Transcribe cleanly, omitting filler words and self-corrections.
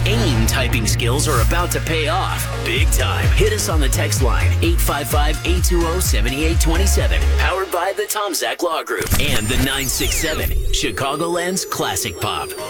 AIM typing skills are about to pay off big time. Hit us on the text line 855-820-7827. Powered by the Tom Zach Law Group and the 967, Chicagoland's Classic Pop.